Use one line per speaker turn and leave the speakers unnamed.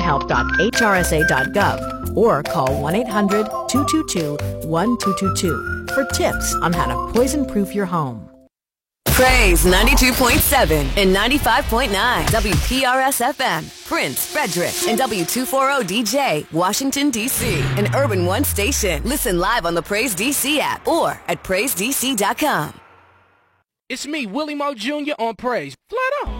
poisonhelp.hrsa.gov or call 1-800-222-1222 for tips on how to poison-proof your home.
Praise 92.7 and 95.9 WPRS-FM, Prince, Frederick, and W240DJ, Washington, D.C., an Urban One station. Listen live on the Praise DC app or at PraiseDC.com.
It's me, Willie Moe Jr. on Praise. Flat out.